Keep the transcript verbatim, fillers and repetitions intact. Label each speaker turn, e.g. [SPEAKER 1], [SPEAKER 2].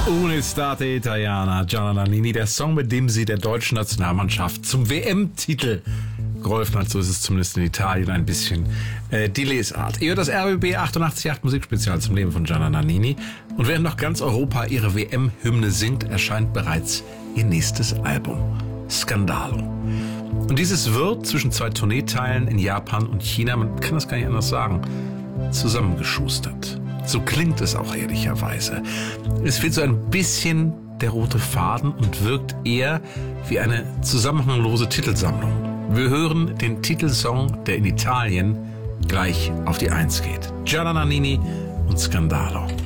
[SPEAKER 1] Un'estate italiana, Gianna Nannini, der Song, mit dem sie der deutschen Nationalmannschaft zum W M-Titel geholfen hat. So ist es zumindest in Italien ein bisschen äh, die Lesart. Ihr hört das R B B achtundachtzig Komma acht Musikspezial zum Leben von Gianna Nannini. Und während noch ganz Europa ihre W M-Hymne singt, erscheint bereits ihr nächstes Album, Scandalo. Und dieses wird zwischen zwei Tourneeteilen in Japan und China, man kann das gar nicht anders sagen, zusammengeschustert. So klingt es auch ehrlicherweise. Es fehlt so ein bisschen der rote Faden und wirkt eher wie eine zusammenhanglose Titelsammlung. Wir hören den Titelsong, der in Italien gleich auf die Eins geht. Gianna Nannini und Scandalo.